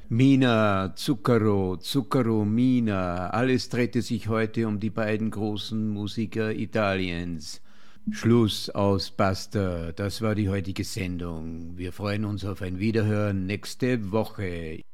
Mina, Zucchero, Zucchero, Mina, alles drehte sich heute um die beiden großen Musiker Italiens. Schluss, aus, basta. Das war die heutige Sendung. Wir freuen uns auf ein Wiederhören nächste Woche.